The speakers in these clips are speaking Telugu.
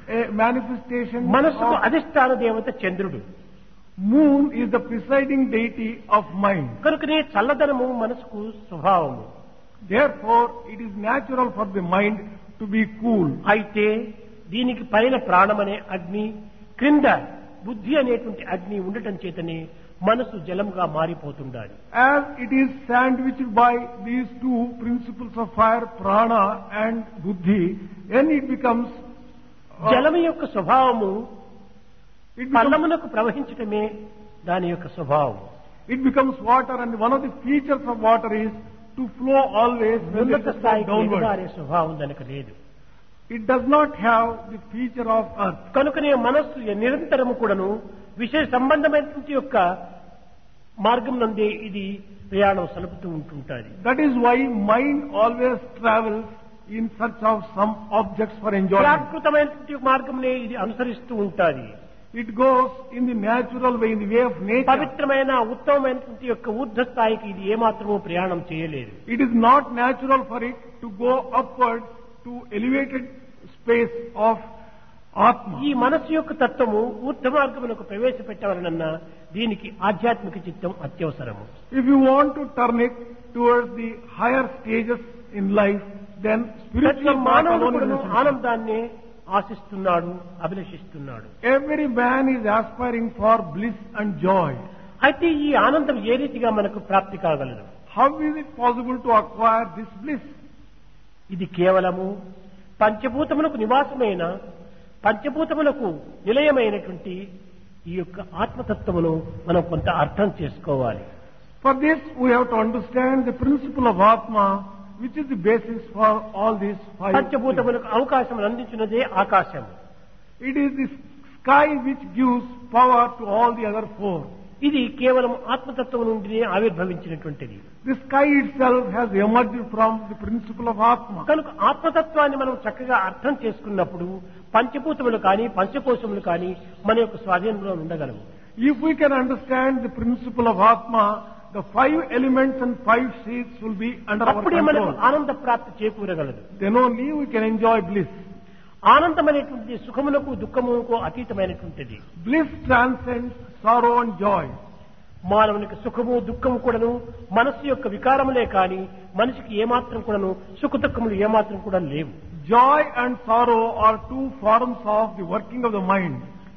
a manifestation మనసుకు of అధిష్టాన దేవత చంద్రుడు. moon is the presiding deity of mind. కనుకనే చల్లదనము మనసుకు స్వభావము. Therefore, it is natural for the mind to be cool. అయితే దీనికి పైన ప్రాణమనే అగ్ని, క్రింద బుద్ధి అనేటువంటి అగ్ని ఉండటం చేతనే మనసు జలముగా మారిపోతుండాలి. As it is sandwiched by these two principles of fire, prana and buddhi, then it becomes జలము యొక్క స్వభావము it becomes, పల్లమునకు ప్రవహించటమే దాని యొక్క స్వభావం. it becomes water, and one of the features of water is to flow always when it ఉన్నత is స్థాయికి downward. ఎదుగారే స్వభావం దానికి లేదు. It does not have the feature of earth. కనుకనే మనస్సు నిరంతరము కూడాను విషయ సంబంధమైనటువంటి యొక్క మార్గం నందే ఇది ప్రయాణం సలుపుతూ ఉంటుంటుంది. That is why mind always travels in search of some objects for enjoyment. ప్రాకృతమైనటువంటి మార్గంనే ఇది అనుసరిస్తూ ఉంటుంది. It goes in the natural way, in the way of nature. పవిత్రమైన ఉత్తమమైనటువంటి యొక్క ఊర్ధ్వ స్థాయికి ఇది ఏమాత్రమూ ప్రయాణం చేయలేదు. It is not natural for it to go upward to elevated space of Atma. ఈ మనస్సు యొక్క తత్వము ఊర్ధ్వ మార్గమునకు ప్రవేశపెట్టవలనన్నా దీనికి ఆధ్యాత్మిక చిత్తం అత్యవసరము. If you want to turn it towards the higher stages in life, then ప్రతి spiritual path మానవుడు alone is కూడాను necessary. ఆనందాన్ని ఆశిస్తున్నాడు, అభిలషిస్తున్నాడు. Every man is aspiring for bliss and joy. అయితే ఈ ఆనందం ఏ రీతిగా మనకు ప్రాప్తి కాగలదు? How is it possible to acquire this bliss? ఇది కేవలము పంచభూతములకు నివాసమైన, పంచభూతములకు నిలయమైనటువంటి ఈ యొక్క ఆత్మతత్వమును మనం కొంత అర్థం చేసుకోవాలి. For this, we have to understand the principle of Atma, which is the basis for all these five. పంచభూతములకు అవకాశం అందించినదే ఆకాశం. It is the sky which gives power to all the other four. ఇది కేవలం ఆత్మతత్వం నుండి ఆవిర్భవించినటువంటిది. The sky itself has emerged from the principle of Atma. కనుక ఆత్మతత్వాన్ని మనం చక్కగా అర్థం చేసుకున్నప్పుడు పంచభూతములు కానీ పంచకోశములు కానీ మన యొక్క స్వాధీనంలో ఉండగలవు. If we can understand the principle of Atma, the five elements and five sheaths will be under our అప్పుడే మనకు control. ఆనంద ప్రాప్తి చేకూరగలదు. Then only we can enjoy bliss. ఆనందం అనేటువంటిది సుఖమునకు దుఃఖమునకు అతీతమైనటువంటిది. Bliss transcends sorrow and joy. మానవునికి సుఖము దుఃఖము కూడాను మనస్సు యొక్క వికారములే కాని మనిషికి ఏమాత్రం కూడాను సుఖ దుఃఖములు ఏమాత్రం కూడా లేవు. Joy and sorrow are two forms of the working of the mind.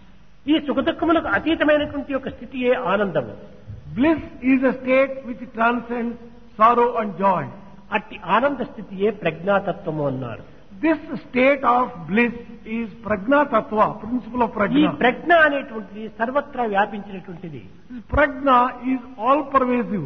ఈ సుఖ దుఃఖములకు అతీతమైనటువంటి యొక్క స్థితియే ఆనందము. Bliss is a state which transcends sorrow and joy. అట్టి ఆనంద స్థితియే ప్రజ్ఞాతత్వము అన్నారు. This state of bliss is prajna tattva, principle of ఈ prajna. ప్రజ్ఞ అనేటువంటిది సర్వత్రా వ్యాపించినటువంటిది. This prajna is all pervasive.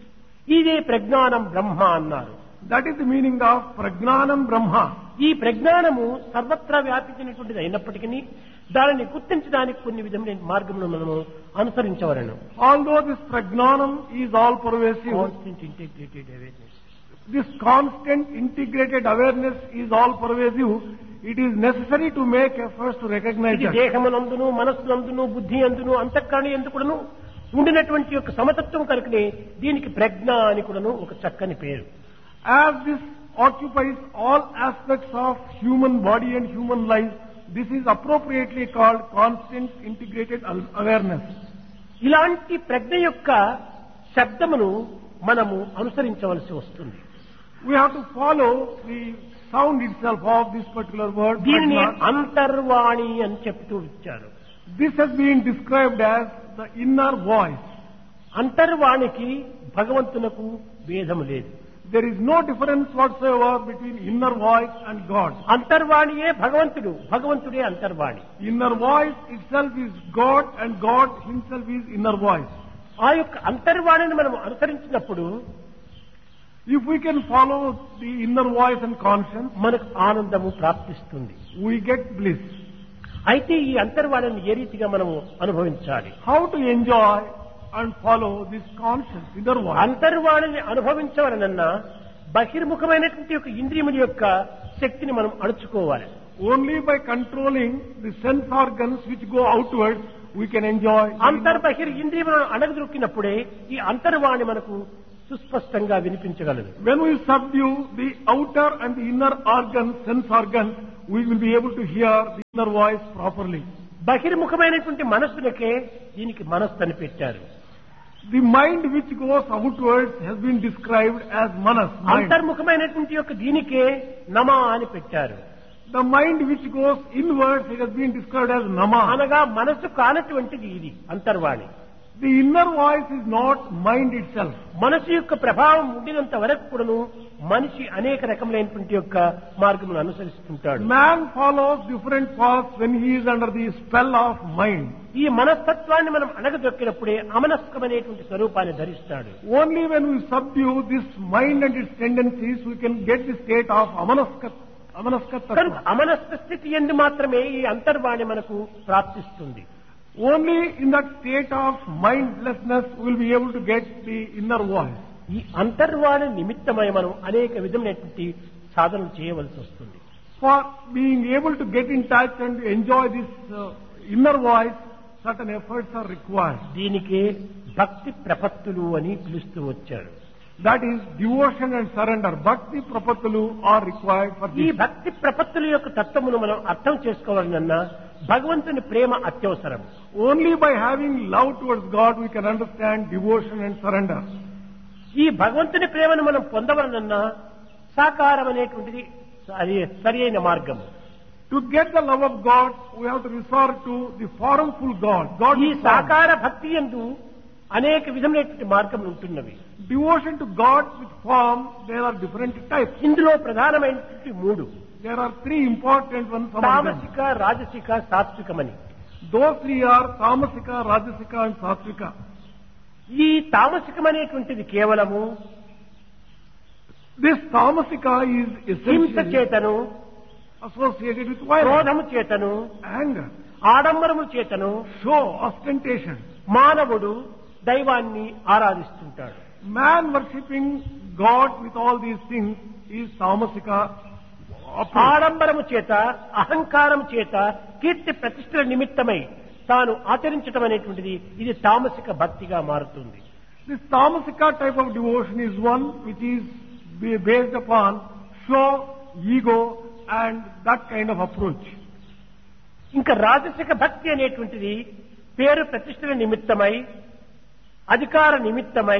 ఇదే ప్రజ్ఞానం బ్రహ్మ అన్నారు. That is the meaning of prajnanam brahma. ఈ ప్రజ్ఞానము సర్వత్రా వ్యాపించినటువంటిది అయినప్పటికీ దానిని గుర్తించడానికి కొన్ని విధమైన మార్గములను మనము అనుసరించవలను. Although this prajnanam is all pervasive, constant integrated awareness. this constant integrated awareness is all pervasive, it is necessary to make efforts to recognize ఇది that. దేహమునందును మనస్సునందును బుద్ధి అందును అంతఃకరణ ఎందుకును ఉండినటువంటి యొక్క సమతత్వం కనుకనే దీనికి ప్రజ్ఞ అని కూడాను ఒక చక్కని పేరు. As this occupies all aspects of human body and human life, this is appropriately called constant integrated awareness. ఇలాంటి ప్రజ్ఞ యొక్క శబ్దమును మనము అనుసరించవలసి వస్తుంది. We have to follow the sound itself of this particular word. దీనిని prajna. అంతర్వాణి అని చెప్తూ ఇచ్చారు. This has been described as the inner voice. అంతర్వాణికి భగవంతునకు భేదము లేదు. There is no difference whatsoever between inner voice and God. అంతర్వాణియే భగవంతుడు, భగవంతుడే అంతర్వాణి. Inner voice itself is God and God himself is inner voice. ఆ యొక్క అంతర్వాణిని మనం అనుసరించినప్పుడు If we can follow the inner voice and conscience, మనకు ఆనందము ప్రాప్తిస్తుంది. we get bliss. అయితే ఈ అంతర్వాణిని ఏ రీతిగా మనము అనుభవించాలి? How to enjoy and follow this conscience, inner voice? అంతర్వాణిని అనుభవించవలనన్నా బహిర్ముఖమైనటువంటి యొక్క ఇంద్రియముల యొక్క శక్తిని మనం అణుచుకోవాలి. Only by controlling the sense organs which go outwards, we can enjoy. అంతర్బహిర్ ఇంద్రియములను అణగదొక్కినప్పుడే ఈ అంతర్వాణి మనకు సుస్పష్టంగా వినిపించగలదు. When we subdue the outer and the inner organs, sense organs, we will be able to hear the inner voice properly. బహిర్ముఖమైనటువంటి మనస్సునకే దీనికి మనస్సు అని పెట్టారు. The mind which goes outwards has been described as manas, mind. అంతర్ముఖమైనటువంటి యొక్క దీనికే నమ అని పెట్టారు. The mind which goes inwards, it has been described as nama. అనగా మనస్సు కానటువంటిది ఇది అంతర్వాణి. The inner voice is not mind itself. మనసు యొక్క ప్రభావం ఉండినంత వరకు కూడాను మనిషి అనేక రకములైనటువంటి యొక్క మార్గమును అనుసరిస్తుంటాడు. Man follows different paths when he is under the spell of mind. ఈ మనస్తత్వాన్ని మనం అణగదొక్కినప్పుడే అమనస్కమైనటువంటి స్వరూపాన్ని ధరిస్తాడు. Only when we subdue this mind and its tendencies, we can get the state of amanaska కనుక tattva. అమనస్క స్థితి ఎందు మాత్రమే ఈ అంతర్వాణి మనకు ప్రాప్తిస్తుంది. Only in that state of mindlessness we will be able to get the inner voice. ఈ అంతర్వాణి నిమిత్తమై మనం అనేక విధమైనటువంటి సాధనలు చేయవలసి వస్తుంది. For being able to get in touch and enjoy this inner voice, certain efforts are required. దీనికే భక్తి ప్రపత్తులు అని పిలుస్తూ వచ్చారు. That is devotion and surrender. Bhakti prapattulu are required for ఈ this. భక్తి ప్రపత్తుల యొక్క తత్వమును మనం అర్థం చేసుకోవాలన్నా భగవంతుని ప్రేమ అత్యవసరం. Only by having love towards God we can understand devotion and surrender. ఈ భగవంతుని ప్రేమను మనం పొందవలనన్నా సాకారం అనేటువంటిది సరి అయిన మార్గం. To get the love of God, we have to resort to the formful God. God ఈ is form. సాకార భక్తి యందు అనేక విధమైనటువంటి మార్గములు ఉంటున్నవి. Devotion to God with form, there are different types. ఇందులో ప్రధానమైనటువంటి మూడు: There are three important ones among them. తామసిక, రాజసిక, సాత్వికమని. Those three are tamasika, rajasika and sattvika. ఈ తామసికమనేటువంటిది కేవలము This tamasika is హింస essentially చేతను, associated with violence, క్రోధము చేతను, anger, ఆడంబరము చేతను show, ostentation. మానవుడు దైవాన్ని ఆరాధిస్తుంటాడు. Man worshipping God with all these things is tamasika approach. ఆడంబరము చేత, అహంకారం చేత, కీర్తి ప్రతిష్టల నిమిత్తమై తాను ఆచరించడం అనేటువంటిది ఇది తామసిక భక్తిగా మారుతుంది. This tamasika type of devotion is one which is based upon show, ego and that kind of approach. ఇంకా రాజసిక భక్తి అనేటువంటిది పేరు ప్రతిష్టల నిమిత్తమై, అధికార నిమిత్తమై,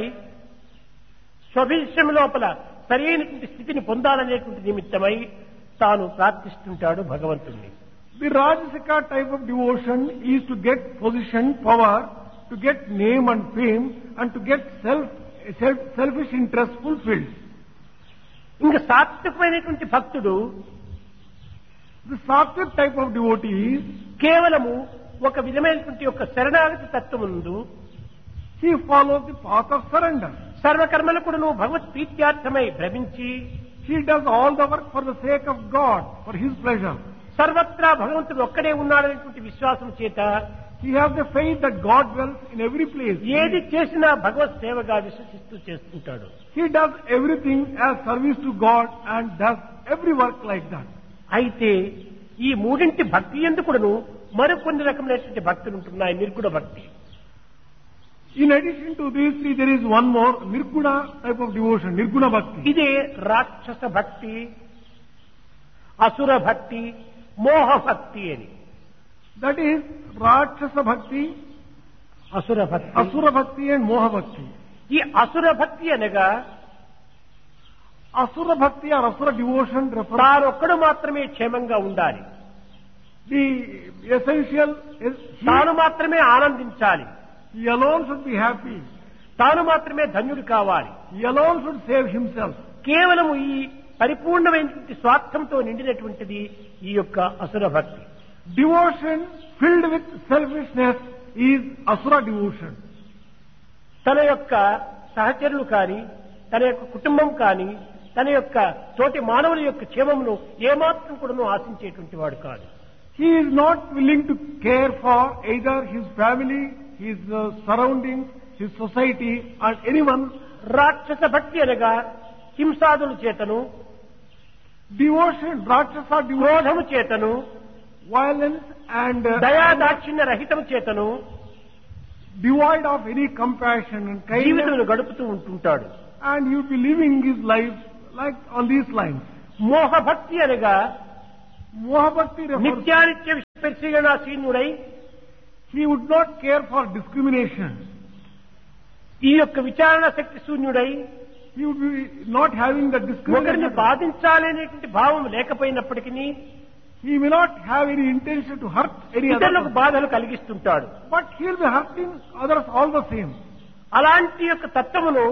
స్వభిషం లోపల సరైనటువంటి స్థితిని పొందాలనేటువంటి నిమిత్తమై తాను ప్రార్థిస్తుంటాడు భగవంతుణ్ణి. The Rajasika type of devotion is to get position, power, to get name and fame, and to get selfish interest fulfilled. ఇంకా సాత్వికమైనటువంటి భక్తుడు The Sattvic type of devotee కేవలము ఒక విధమైనటువంటి ఒక శరణాగతి తత్వముందు he follows the path of surrender. సర్వకర్మలు కూడా భగవత్ ప్రీత్యార్థమై భ్రమించి He does all the work for the sake of God, for His pleasure. సర్వత్రా భగవంతుడు ఒక్కడే ఉన్నాడనేటువంటి విశ్వాసం చేత He has the faith that God dwells in every place. ఏది చేసినా భగవత్ సేవగా విశ్వసిస్తూ చేస్తుంటాడు. He does everything as service to God and does every work like that. అయితే ఈ మూడింటి భక్తి ఎందుకును మరికొన్ని రకమైనటువంటి భక్తులు ఉంటున్నాయి. నిర్గుణ భక్తి. In addition to these three, there is one more, Nirguna type of devotion, Nirguna Bhakti. ఇదే రాక్షస భక్తి, అసుర భక్తి, మోహ భక్తి అని. That is Rakshasa Bhakti, అసుర భక్తి. Asura Bhakti and Moha Bhakti. ఈ అసుర భక్తి అనగా Asura Bhakti or Asura devotion refers తానొక్కడు మాత్రమే క్షేమంగా ఉండాలి, the essential is తాను మాత్రమే ఆనందించాలి, he alone should be happy, తాను మాత్రమే ధన్యుడు కావాలి. he alone should save himself. కేవలము ఈ పరిపూర్ణమైనటువంటి స్వార్థంతో నిండినటువంటిది ఈ యొక్క అసుర భక్తి. Devotion filled with selfishness is Asura devotion. తన యొక్క సహచరులు కాని, తన యొక్క కుటుంబం కాని, తన యొక్క తోటి మానవుల యొక్క క్షేమమును ఏమాత్రం కూడా ఆశించేటువంటి వాడు కాదు. He is not willing to care for either his family, his surroundings, his society and anyone. రాక్షస భక్తి అనగా హింసాదుల చేతను, Devotion, Rakshasa devotion, క్రోధము చేతను, violence and దయాదాక్షిణ్య రహితము చేతను devoid of any compassion and kindness, జీవితమును గడుపుతూ ఉంటుంటాడు. and he will be living his life like on these lines. మోహ భక్తి అనగా Moha Bhakti refers, నిత్యానిత్య పరిశీలనాశీనుడై he would not care for discrimination. ఈ యొక్క విచారణ శక్తి శూన్యుడై He would be not having the ఒకరిని discrimination. బాధించాలనేటువంటి భావం లేకపోయినప్పటికీ He may not have any intention to hurt any other ఇతరులకు person. బాధలు కలిగిస్తుంటాడు. But he will be hurting others all the same. అలాంటి యొక్క తత్వమును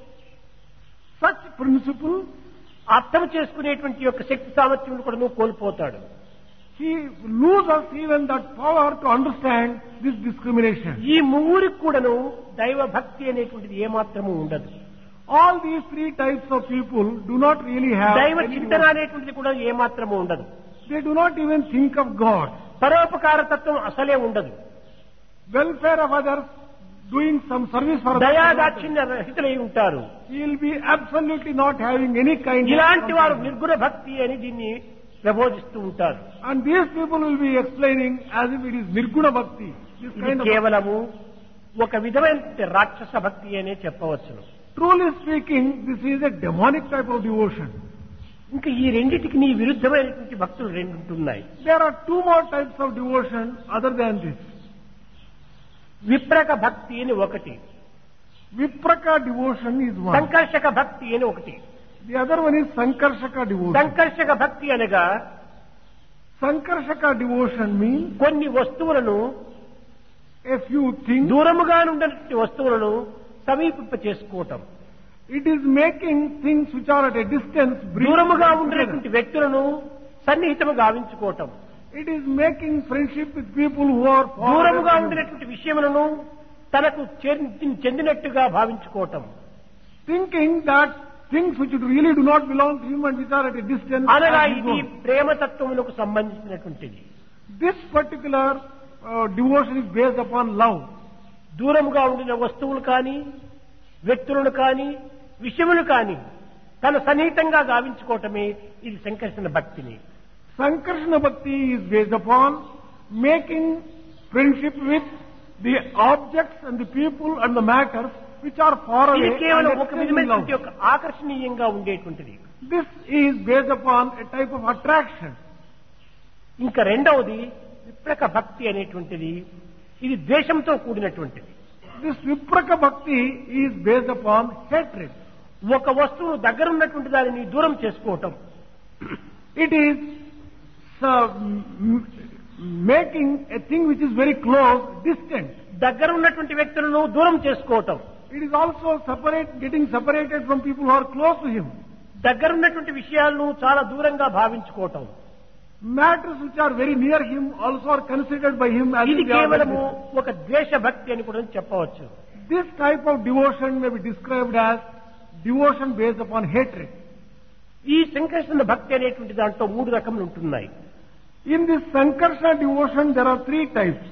Such principle, అర్థం చేసుకునేటువంటి యొక్క శక్తి సామర్థ్యం కూడా నువ్వు కోల్పోతాడు. he loses even that power to understand this discrimination. ఈ ముగ్గురికి కూడాను దైవ భక్తి అనేటువంటిది ఏమాత్రము ఉండదు. All these three types of people do not really have దైవ any చింతన అనేటువంటిది కూడా ఏమాత్రము ఉండదు. They do not even think of God. పరోపకార తత్వం అసలే ఉండదు. Welfare of others, doing some service for others. దయాదాక్షిణ్య రహితులై ఉంటారు. He will be absolutely not having any kind of ఇలాంటి వారు compassion. నిర్గుణ భక్తి అని దీన్ని ప్రబోధిస్తూ ఉంటారు. And these people will be explaining as if it is Nirguna Bhakti. This ఇది kind of కేవలము ఒక విధమైన రాక్షస భక్తి అనే చెప్పవచ్చును. Truly speaking, this is a demonic type of devotion. ఇంకా ఈ రెండిటికి నీ విరుద్ధమైనటువంటి భక్తులు రెండు ఉంటున్నాయి. There are two more types of devotion other than this. విప్రక భక్తి అని ఒకటి, Vipraka devotion is one. సంకర్షక భక్తి అని ఒకటి. The other one is Sankarshaka devotion. సంకర్షక భక్తి అనగా Sankarshaka devotion means కొన్ని వస్తువులను a few things. దూరముగా ఉన్నటువంటి వస్తువులను సమీపింప చేసుకోవటం, It is making things which are at a distance bring దూరముగా together. ఉండేటువంటి వ్యక్తులను సన్నిహితము గావించుకోవటం, It is making friendship with people who are far దూరముగా away from you. ఉండేటువంటి విషయములను తనకు చెందినట్టుగా భావించుకోవటం, Thinking that things which really do not belong to him and which are at a distance. అనగా are his ఇది own. ప్రేమతత్వములకు సంబంధించినటువంటిది. This particular devotion is based upon love. దూరముగా ఉండిన వస్తువులు కానీ వ్యక్తులను కానీ విషయములు కానీ తన సన్నిహితంగా గావించుకోవటమే ఇది సంకర్షణ భక్తిని. Sankarshana Bhakti is based upon making friendship with the objects and the people and the matters which are far ఇది away కేవలం and ఒక extending విధమైనటువంటి love. ఒక ఆకర్షణీయంగా ఉండేటువంటిది. This is based upon a type of attraction. ఇంకా రెండవది విప్రక భక్తి అనేటువంటిది, ఇది ద్వేషంతో కూడినటువంటిది. This Vipraka Bhakti is based upon hatred. ఒక వస్తువు దగ్గర ఉన్నటువంటి దానిని దూరం చేసుకోవటం, It is making a thing which is very close distant. దగ్గర ఉన్నటువంటి వ్యక్తులను దూరం చేసుకోవటం, It is also getting separated from people who are close to him. దగ్గర ఉన్నటువంటి విషయాలను చాలా దూరంగా భావించుకోవటం, Matters which are very near him also are considered by him as ఇది if they are very కేవలము distant. ఒక ద్వేష భక్తి అని కూడా చెప్పవచ్చు. This type of devotion may be described as devotion based upon hatred. ఈ సంకర్షణ భక్తి అనేటువంటి దాంట్లో మూడు రకములు ఉంటున్నాయి. In this Sankarsana devotion there are three types.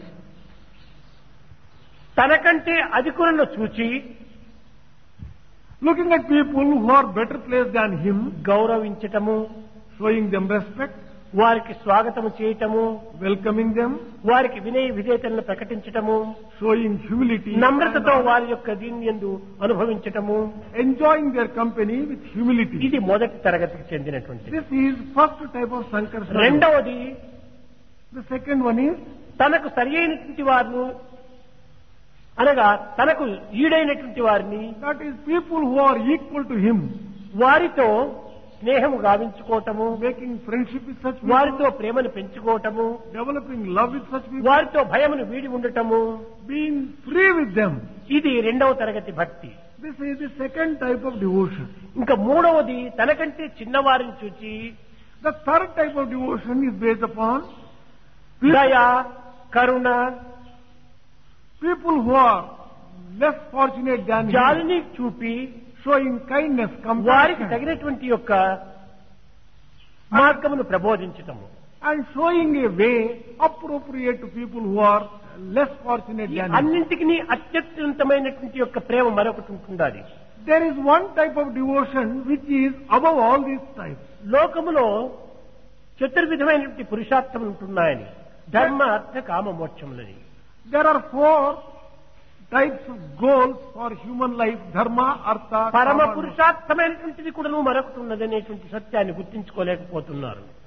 తనకంటే అధికులను చూచి Looking at people who are better placed than him, గౌరవించటము, showing them respect, వారికి స్వాగతము చేయటము, welcoming them, వారికి వినయ విధేయతలను ప్రకటించటము, showing humility, నమ్రతతో and వారి యొక్క దీన్ని యందు అనుభవించటము, enjoying their company with humility. ఇది మొదటి తరగతికి చెందినటువంటిది. This is first type of Sankarsana. రెండవది The second one is తనకు సరి అయినటువంటి వారిని అనగా తనకు ఈడైనటువంటి వారిని that is people who are equal to him, వారితో స్నేహము గావించుకోవటము, making friendship with such people, వారితో ప్రేమను పెంచుకోవటము, developing love with such people, వారితో భయమును వీడి ఉండటము, being free with them. ఇది రెండవ తరగతి భక్తి. This is the second type of devotion. ఇంకా మూడవది తనకంటే చిన్నవారిని చూచి The third type of devotion is based upon దయ, కరుణ, people who are less fortunate than him, జాలిని చూపి showing kindness, వారికి compassion, తగినటువంటి యొక్క మార్గమును ప్రబోధించటము. and showing a way appropriate to people who are less fortunate ఈ than him. అన్నింటికి అత్యద్భుతమైనటువంటి యొక్క ప్రేమ మరొకటి ఉంటుండాలి. There is one type of devotion which is above all these types. లోకములో చతుర్విధమైనటువంటి పురుషార్థములు ఉంటున్నాయని, ధర్మ అర్థ కామ మోక్షములని. There are four types of goals for human life: dharma, artha, పరమ kama, and moksha. పురుషార్థమైనటువంటిది కూడా మరొకటి ఉన్నదనేటువంటి సత్యాన్ని గుర్తించుకోలేకపోతున్నారు.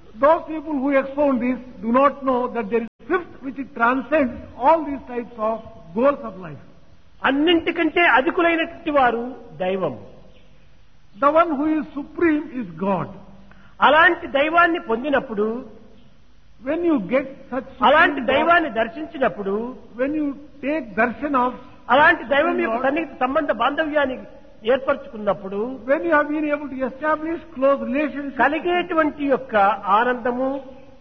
Those people who expound this do not know that there is a fifth which transcends all these types of goals of life. అన్నింటికంటే అధికులైనటువంటి వారు దైవం. The one who is supreme is God. అలాంటి దైవాన్ని పొందినప్పుడు, When you get such అలాంటి supreme God, దైవాన్ని దర్శించినప్పుడు, when you take darshan of, అలాంటి దైవం యొక్క సన్నిహిత సంబంధ బాంధవ్యాన్ని ఏర్పరచుకున్నప్పుడు when you have been able to establish close relationship, కలిగేటువంటి యొక్క ఆనందము,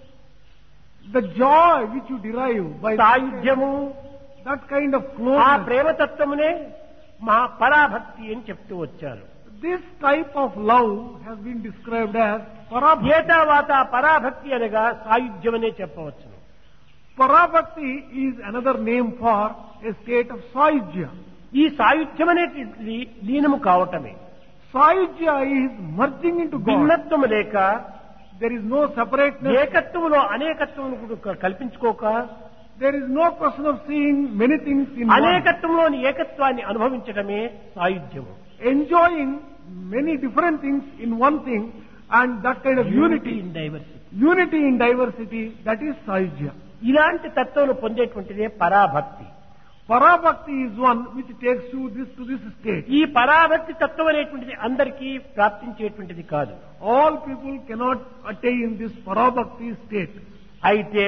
the joy which you derive by సాయుధ్యము, that kind of ఆ closeness, ప్రేమతత్వమునే మా పరాభక్తి అని చెప్తూ వచ్చారు. this type of love has been described as parabhakti. ఏతావాత పరాభక్తి అనగా సాయుధ్యమనే చెప్పవచ్చును. Parabhakti is another name for a state of sahyujya. ఈ సాయుధ్యం అనేటువంటిది లీనము కావటమే. Sahyujya is merging into God. భిన్నత్వము లేక, There is no separateness. ఏకత్వములో అనేకత్వమును కూడా కల్పించుకోక, There is no question of seeing many things in one. అనేకత్వంలోని ఏకత్వాన్ని అనుభవించడమే సాయుధ్యము. Enjoying many different things in one thing, and that kind of unity, in diversity. unity in diversity, that is sahyujya. ఇలాంటి తత్వం పొందేటువంటిదే పరాభక్తి. Parabhakti is one which takes you to this state. ఈ పరాభక్తి తత్వం అనేటువంటిది అందరికీ ప్రాప్తించేటువంటిది కాదు. All people cannot attain this parabhakti state. అయితే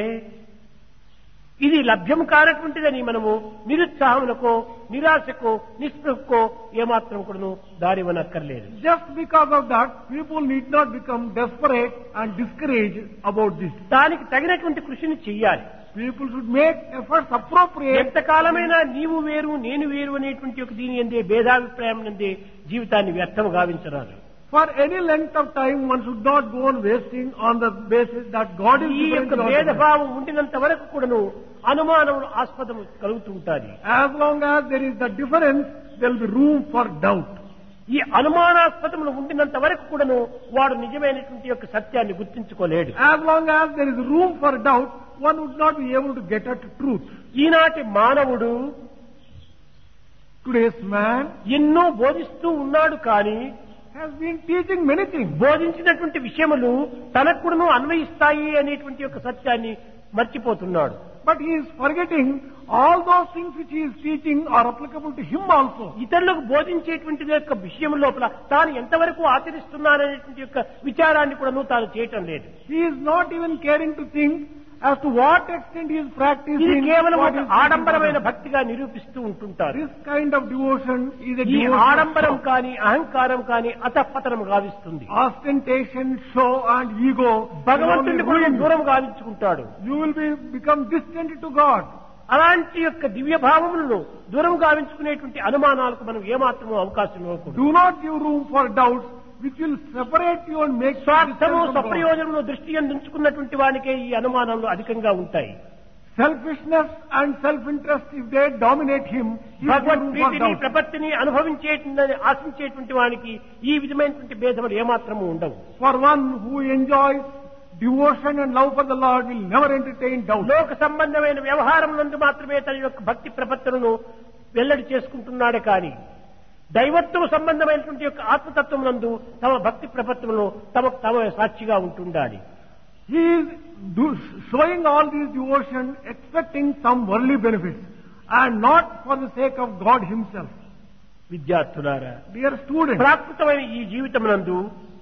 ఇది లభ్యం కానటువంటిదని మనము నిరుత్సాహములకో, నిరాశకో, నిస్పృహకో ఏమాత్రం కూడాను దారివనక్కర్లేదు. Just because of that, people need not become desperate and discouraged about this. దానికి తగినటువంటి కృషిని చెయ్యాలి. People should make efforts appropriate. ఎంతకాలమైనా నీవు వేరు నేను వేరు అనేటువంటి ఒక దీని ఎందే భేదాభిప్రాయం నందే జీవితాన్ని వ్యర్థము గావించరాదు. For any length of time, one should not go on wasting on the basis that God is ఈ యొక్క different. భేదభావం ఉండినంత వరకు కూడాను అనుమానములు ఆస్పదము కలుగుతూ ఉంటాయి. As long as there is the difference, there will be room for doubt. ఈ అనుమానాస్పదములు ఉండినంత వరకు కూడాను వాడు నిజమైనటువంటి యొక్క సత్యాన్ని గుర్తించుకోలేడు. As long as there is room for doubt, one would not be able to get at truth. ఈనాటి మానవుడు Today's man ఎన్నో బోధిస్తూ ఉన్నాడు, కానీ has been teaching many things. బోధించినటువంటి విషయములు తనకు కూడాను అన్వయిస్తాయి అనేటువంటి యొక్క సత్యాన్ని మర్చిపోతున్నాడు. But he is forgetting all those things which he is teaching are applicable to him also. ఇతరులకు బోధించేటువంటి యొక్క విషయం లోపల తాను ఎంతవరకు ఆచరిస్తున్నాననేటువంటి యొక్క విచారాన్ని కూడాను తాను చేయటం లేదు. He is not even caring to think as to what extent he is ఇది practicing. కేవలం what ఒక is ఆడంబరమైన భక్తిగా నిరూపిస్తూ ఉంటుంటారు. This kind of devotion is a ఈ devotion ఆడంబరం of కానీ అహంకారం కానీ అతపతనం గావిస్తుంది. ostentation, show and ego. భగవంతుడిని will కూడా only ruin దూరం గావించుకుంటాడు. you. You will become distant to God. అలాంటి యొక్క దివ్య భావములను దూరం గావించుకునేటువంటి అనుమానాలకు మనం ఏమాత్రమూ అవకాశం ఇవ్వకూడదు. Do not give room for doubts which will separate you and make you స్వార్థము distant from God. స్వప్రయోజనము దృష్టి ఉంచుకున్నటువంటి వానికే ఈ అనుమానాలు అధికంగా ఉంటాయి. Selfishness and self-interest, if they dominate him, he will give Bhagwat room for ప్రీతిని doubt. ప్రపత్తిని అనుభవించేటువంటి ఆశించేటువంటి వానికి ఈ విధమైనటువంటి భేదములు ఏమాత్రము ఉండవు. For one who enjoys devotion and love for the Lord will never entertain doubt. లోక సంబంధమైన వ్యవహారం నందు మాత్రమే తన యొక్క భక్తి ప్రపత్తులను వెల్లడి చేసుకుంటున్నాడే కానీ దైవత్వ సంబంధమైనటువంటి యొక్క ఆత్మతత్వం నందు తమ భక్తి ప్రపత్తులను తమ సాక్షిగా ఉంటుండాలి. He is showing all this devotion expecting some worldly benefits and not for the sake of God himself. విద్యార్థులారా, Dear students, ప్రాకృతమైన ఈ జీవితం నందు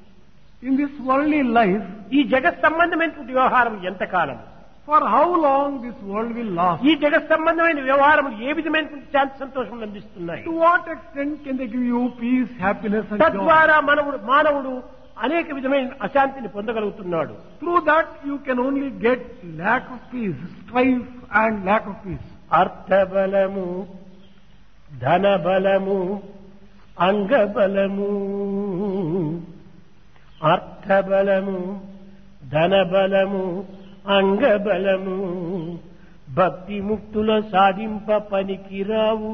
in this worldly life, ఈ జగత్ సంబంధమైనటువంటి వ్యవహారం ఎంతకాలం, for how long this world will last? ఈ జగత్ సంబంధమైన వ్యవహారం ఏ విధమైనటువంటి శాంతి సంతోషం అందిస్తున్నాయి? To what extent can they give you peace, happiness and joy? తద్వారా మానవుడు అనేక విధమైన అశాంతిని పొందగలుగుతున్నాడు. Through that you can only get lack of peace, strife and lack of peace. అర్థబలము, ధనబలము, అంగబలము, అర్థబలము, ధనబలము, అంగబలము భక్తి ముక్తుల సాధింప పనికిరావు.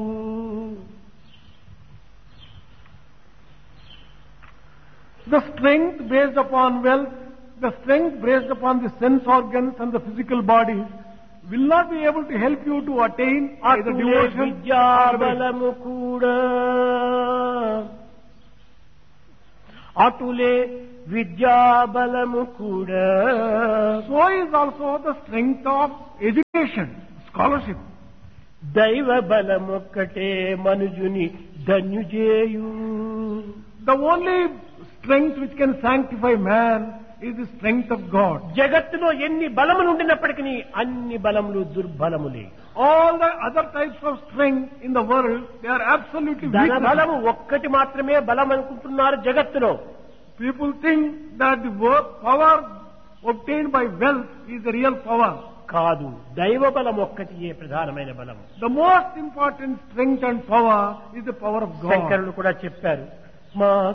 The strength based upon wealth, the strength based upon the sense organs and the physical bodies will not be able to help you to attain either అటులే devotion or విద్యాబలము కూడా, అటులే విద్యాబలము కూడా. So is also the strength of education, scholarship. దైవ బలమొక్కటే మనుజుని ధన్యుజేయు. The only strength which can sanctify man is the strength of God. జగత్తులో ఎన్ని బలములు ఉండినప్పటికీ అన్ని బలములు దుర్బలములే. All the other types of strength in the world, they are absolutely ధన weak. బలము ఒక్కటి మాత్రమే బలం అనుకుంటున్నారు జగత్తులో. People think that the power obtained by wealth is the real power. కాదు, దైవ బలం ఒక్కటియే ప్రధానమైన బలం. The most important strength and power is the power of God. శంకరులు కూడా చెప్పారు, మా